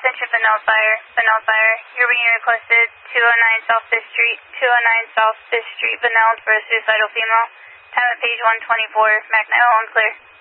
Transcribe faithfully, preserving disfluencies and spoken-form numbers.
attention, Benel Fire. Benel Fire, you're being requested two oh nine South fifth Street, two oh nine South fifth Street, Benel for a suicidal female. Time at page one twenty-four, Magna L, unclear.